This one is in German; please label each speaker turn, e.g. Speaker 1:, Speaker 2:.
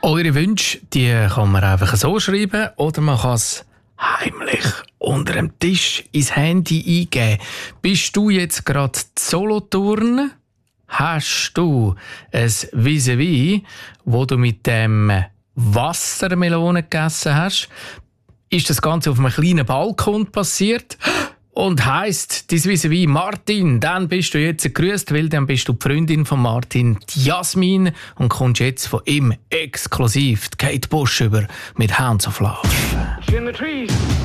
Speaker 1: Eure Wünsche, die kann man einfach so schreiben oder man kann es heimlich unter dem Tisch ins Handy eingeben. Bist du jetzt gerade Solothurn? Hast du ein Vis-à-vis, wo du mit dem Wassermelone gegessen hast? Ist das Ganze auf einem kleinen Balkon passiert? Und heisst dein Vis-à-vis Martin, dann bist du jetzt gegrüßt, weil dann bist du die Freundin von Martin, die Jasmin, und kommst jetzt von ihm exklusiv die Kate Bush über mit Hands of Love.